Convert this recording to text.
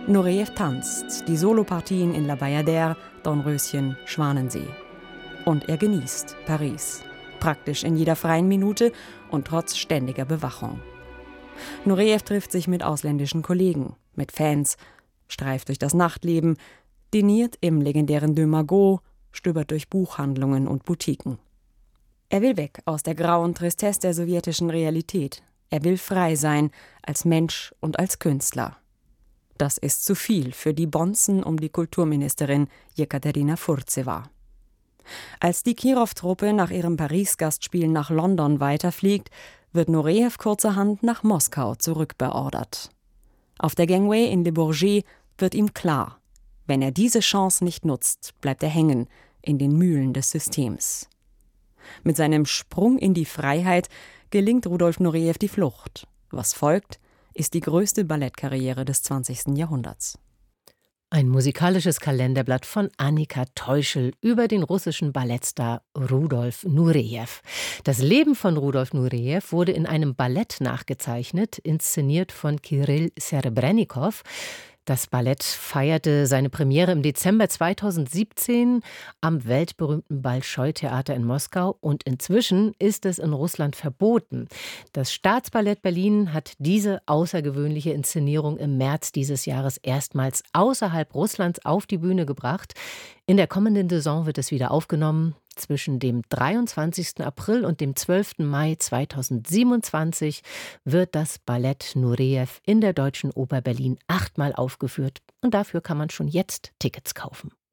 Nureyev tanzt, die Solopartien in La Bayadère, Dornröschen, Schwanensee. Und er genießt Paris, praktisch in jeder freien Minute und trotz ständiger Bewachung. Nureyev trifft sich mit ausländischen Kollegen, mit Fans, streift durch das Nachtleben, diniert im legendären De Magot, stöbert durch Buchhandlungen und Boutiquen. Er will weg aus der grauen Tristesse der sowjetischen Realität. Er will frei sein, als Mensch und als Künstler. Das ist zu viel für die Bonzen um die Kulturministerin Jekaterina Furzewa. Als die Kirov-Truppe nach ihrem Paris-Gastspiel nach London weiterfliegt, wird Nureyev kurzerhand nach Moskau zurückbeordert. Auf der Gangway in Le Bourget wird ihm klar, wenn er diese Chance nicht nutzt, bleibt er hängen in den Mühlen des Systems. Mit seinem Sprung in die Freiheit gelingt Rudolf Nureyev die Flucht. Was folgt, ist die größte Ballettkarriere des 20. Jahrhunderts. Ein musikalisches Kalenderblatt von Annika Teuschel über den russischen Ballettstar Rudolf Nureyev. Das Leben von Rudolf Nureyev wurde in einem Ballett nachgezeichnet, inszeniert von Kirill Serebrennikov. Das Ballett feierte seine Premiere im Dezember 2017 am weltberühmten Bolschoi-Theater in Moskau und inzwischen ist es in Russland verboten. Das Staatsballett Berlin hat diese außergewöhnliche Inszenierung im März dieses Jahres erstmals außerhalb Russlands auf die Bühne gebracht. In der kommenden Saison wird es wieder aufgenommen. Zwischen dem 23. April und dem 12. Mai 2027 wird das Ballett Nureyev in der Deutschen Oper Berlin 8-mal aufgeführt. Und dafür kann man schon jetzt Tickets kaufen.